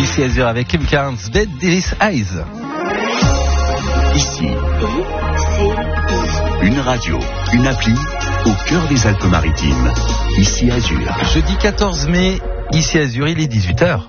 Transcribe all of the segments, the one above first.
Ici Azur avec Kim Carnes, Dead This Eyes. Ici, une radio, une appli au cœur des Alpes-Maritimes. Ici Azur. Jeudi 14 mai, ici Azur, il est 18h.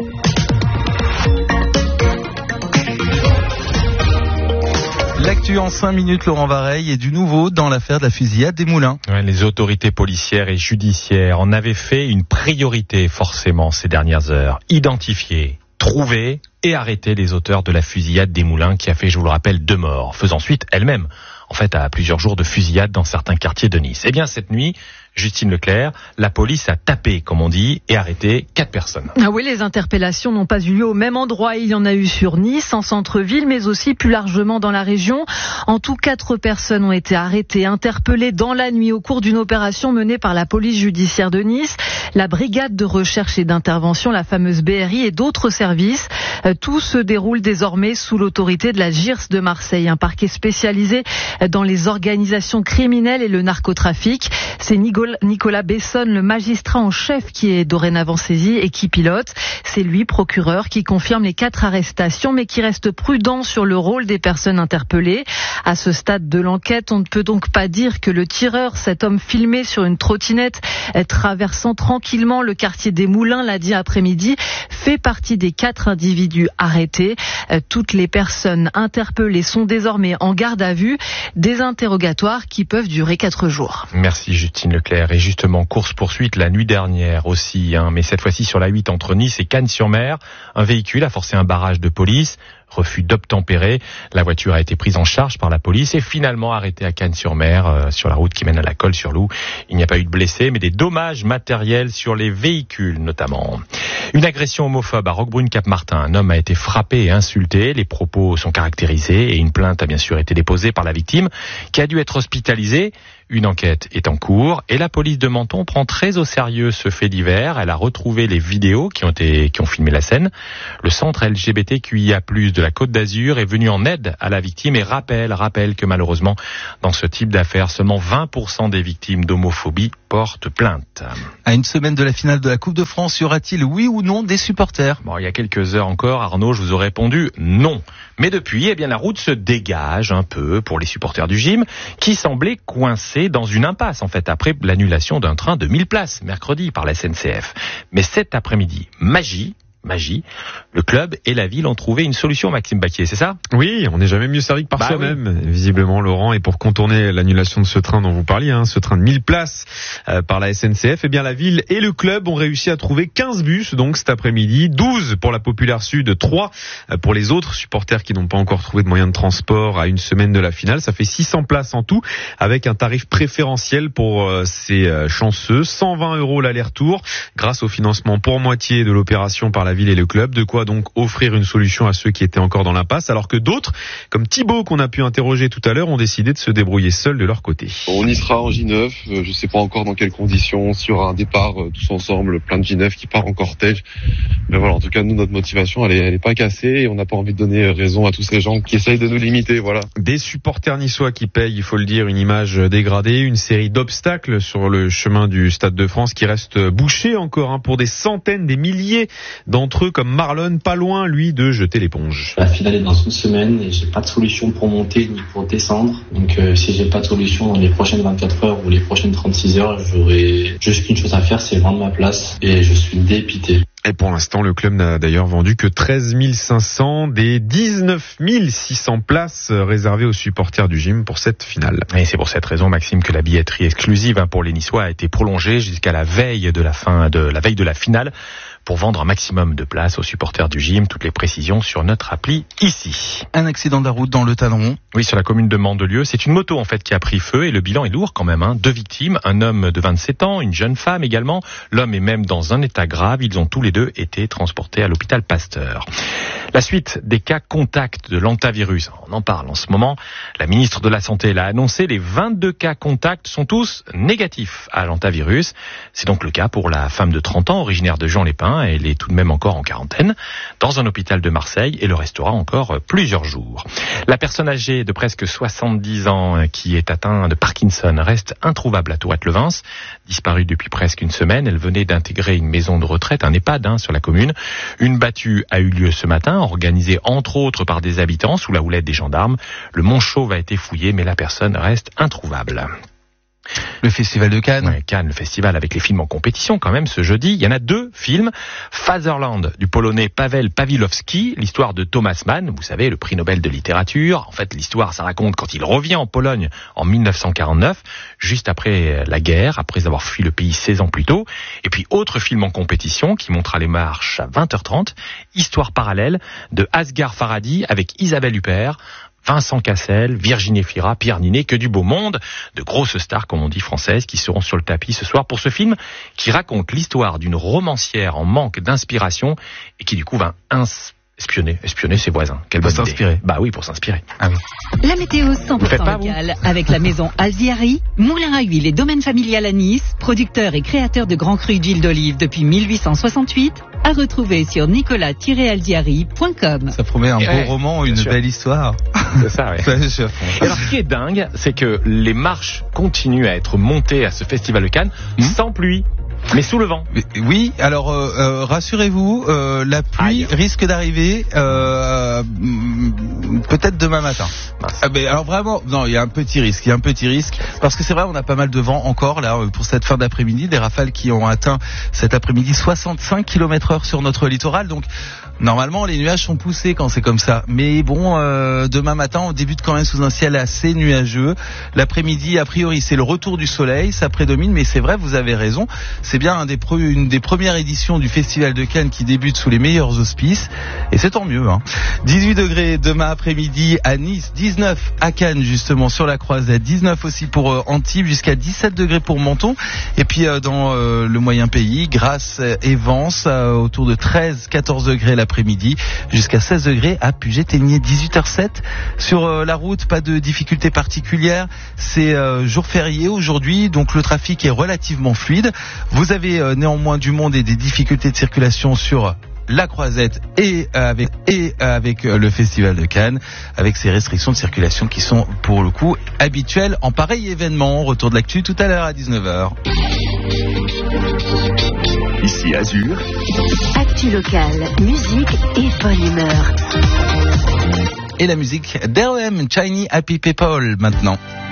L'actu en 5 minutes, Laurent Vareille, et du nouveau dans l'affaire de la fusillade des Moulins. Ouais, les autorités policières et judiciaires en avaient fait une priorité forcément ces dernières heures. Identifier, trouver et arrêter les auteurs de la fusillade des Moulins qui a fait, je vous le rappelle, 2 morts, faisant suite elle-même, en fait, à plusieurs jours de fusillade dans certains quartiers de Nice. Eh bien, cette nuit, Justine Leclerc, la police a tapé, comme on dit, et arrêté 4 personnes. Ah oui, les interpellations n'ont pas eu lieu au même endroit. Il y en a eu sur Nice, en centre-ville, mais aussi plus largement dans la région. En tout, 4 personnes ont été arrêtées, interpellées dans la nuit au cours d'une opération menée par la police judiciaire de Nice, la brigade de recherche et d'intervention, la fameuse BRI et d'autres services. Tout se déroule désormais sous l'autorité de la GIRS de Marseille, un parquet spécialisé dans les organisations criminelles et le narcotrafic. C'est Nicolas Bessonne, le magistrat en chef, qui est dorénavant saisi et qui pilote. C'est lui, procureur, qui confirme les 4 arrestations, mais qui reste prudent sur le rôle des personnes interpellées. À ce stade de l'enquête, on ne peut donc pas dire que le tireur, cet homme filmé sur une trottinette, traversant tranquillement le quartier des Moulins lundi après-midi, fait partie des 4 individus arrêtés. Toutes les personnes interpellées sont désormais en garde à vue. Des interrogatoires qui peuvent durer 4 jours. Merci Justine Leclerc. Et justement, course-poursuite la nuit dernière aussi, mais cette fois-ci sur la 8 entre Nice et Cannes-sur-Mer. Un véhicule a forcé un barrage de police. Refus d'obtempérer. La voiture a été prise en charge par la police et finalement arrêtée à Cannes-sur-Mer, sur la route qui mène à la Colle-sur-Loup. Il n'y a pas eu de blessés, mais des dommages matériels sur les véhicules notamment. Une agression homophobe à Roquebrune-Cap-Martin. Un homme a été frappé et insulté. Les propos sont caractérisés et une plainte a bien sûr été déposée par la victime qui a dû être hospitalisée. Une enquête est en cours et la police de Menton prend très au sérieux ce fait divers. Elle a retrouvé les vidéos qui ont filmé la scène. Le centre LGBTQIA+ de la Côte d'Azur est venu en aide à la victime et rappelle que malheureusement, dans ce type d'affaires, seulement 20% des victimes d'homophobie portent plainte. À une semaine de la finale de la Coupe de France, y aura-t-il oui ou non des supporters ? Bon, il y a quelques heures encore, Arnaud, je vous aurais répondu non. Mais depuis, la route se dégage un peu pour les supporters du gym qui semblaient coincés dans une impasse, en fait, après l'annulation d'un train de 1000 places, mercredi, par la SNCF. Mais cet après-midi, magie, le club et la ville ont trouvé une solution, Maxime Baquier, c'est ça ? Oui, on n'est jamais mieux servi que par soi-même, visiblement, Laurent. Et pour contourner l'annulation de ce train dont vous parliez, ce train de 1000 places par la SNCF, la ville et le club ont réussi à trouver 15 bus, donc cet après-midi, 12 pour la Populaire Sud, 3 pour les autres supporters qui n'ont pas encore trouvé de moyens de transport à une semaine de la finale. Ça fait 600 places en tout, avec un tarif préférentiel pour ces chanceux, 120 € l'aller-retour, grâce au financement pour moitié de l'opération par la ville et le club, de quoi donc offrir une solution à ceux qui étaient encore dans l'impasse, alors que d'autres, comme Thibaut qu'on a pu interroger tout à l'heure, ont décidé de se débrouiller seuls de leur côté. On y sera en J9, je sais pas encore dans quelles conditions, s'il y aura un départ tous ensemble, plein de J9 qui part en cortège. Mais voilà, en tout cas, nous, notre motivation, elle est pas cassée et on n'a pas envie de donner raison à tous ces gens qui essayent de nous limiter, voilà. Des supporters niçois qui payent, il faut le dire, une image dégradée, une série d'obstacles sur le chemin du Stade de France qui reste bouché encore pour des centaines, des milliers d'entre eux, comme Marlon, pas loin, lui, de jeter l'éponge. La finale est dans une semaine et j'ai pas de solution pour monter ni pour descendre. Donc si j'ai pas de solution dans les prochaines 24 heures ou les prochaines 36 heures, j'aurai juste une chose à faire, c'est vendre ma place et je suis dépité. Et pour l'instant, le club n'a d'ailleurs vendu que 13 500 des 19 600 places réservées aux supporters du gym pour cette finale. Et c'est pour cette raison, Maxime, que la billetterie exclusive pour les Niçois a été prolongée jusqu'à la veille de la finale pour vendre un maximum de places aux supporters du gym. Toutes les précisions sur notre appli ici. Un accident de la route dans le Talleron. Oui, sur la commune de Mandelieu. C'est une moto en fait qui a pris feu et le bilan est lourd quand même. 2 victimes, un homme de 27 ans, une jeune femme également. L'homme est même dans un état grave. Ils ont tous les deux été transportés à l'hôpital Pasteur. La suite des cas contacts de l'hantavirus, on en parle en ce moment. La ministre de la Santé l'a annoncé, les 22 cas contacts sont tous négatifs à l'hantavirus. C'est donc le cas pour la femme de 30 ans, originaire de Jean-les-Pins. Elle est tout de même encore en quarantaine dans un hôpital de Marseille et le restera encore plusieurs jours. La personne âgée de presque 70 ans qui est atteinte de Parkinson reste introuvable à Tourette-Levens. Disparue depuis presque une semaine, elle venait d'intégrer une maison de retraite, un EHPAD sur la commune. Une battue a eu lieu ce matin, organisée entre autres par des habitants sous la houlette des gendarmes. Le Montchauve a été fouillé, mais la personne reste introuvable. Le festival de Cannes. Ouais, Cannes, le festival avec les films en compétition quand même ce jeudi. Il y en a 2 films. Fatherland du polonais Paweł Pawlikowski, l'histoire de Thomas Mann, vous savez, le prix Nobel de littérature. En fait, l'histoire, ça raconte quand il revient en Pologne en 1949, juste après la guerre, après avoir fui le pays 16 ans plus tôt. Et puis, autre film en compétition qui montrera les marches à 20h30, Histoire parallèle de Asghar Farhadi avec Isabelle Huppert, Vincent Cassel, Virginie Fira, Pierre Ninet, que du beau monde, de grosses stars, comme on dit, françaises, qui seront sur le tapis ce soir pour ce film qui raconte l'histoire d'une romancière en manque d'inspiration et qui du coup va espionner ses voisins. Quelle bonne idée. S'inspirer. Bah oui, pour s'inspirer. Ah oui. La météo 100% locale avec la maison Alziari, moulin à huile et domaine familial à Nice, producteur et créateur de grands crus d'huile d'olive depuis 1868, à retrouver sur nicolas-alziari.com. Ça promet un beau roman, une belle histoire. C'est ça, ouais. Et alors, ce qui est dingue, c'est que les marches continuent à être montées à ce festival de Cannes sans pluie. Mais sous le vent. Oui, alors rassurez-vous, la pluie risque d'arriver peut-être demain matin. Mais alors vraiment, non, il y a un petit risque, parce que c'est vrai, on a pas mal de vent encore là pour cette fin d'après-midi, des rafales qui ont atteint cet après-midi 65 km/h sur notre littoral, donc normalement les nuages sont poussés quand c'est comme ça. Mais bon, demain matin, on débute quand même sous un ciel assez nuageux. L'après-midi, a priori, c'est le retour du soleil, ça prédomine, mais c'est vrai, vous avez raison. C'est bien une des premières éditions du Festival de Cannes qui débute sous les meilleurs auspices. Et c'est tant mieux. 18 degrés demain après-midi à Nice, 19 à Cannes justement sur la Croisette, 19 aussi pour Antibes, jusqu'à 17 degrés pour Menton. Et puis dans le moyen pays, Grasse et Vence, autour de 13-14 degrés l'après-midi, jusqu'à 16 degrés à Puget-Théniers, 18h07. Sur la route, pas de difficultés particulières. C'est jour férié aujourd'hui, donc le trafic est relativement fluide. Vous avez néanmoins du monde et des difficultés de circulation sur la Croisette et avec le Festival de Cannes, avec ces restrictions de circulation qui sont pour le coup habituelles en pareil événement. Retour de l'actu tout à l'heure à 19h. Ici Azur. Actu locale, musique et bonne humeur. Et la musique d'REM, Shiny Happy People maintenant.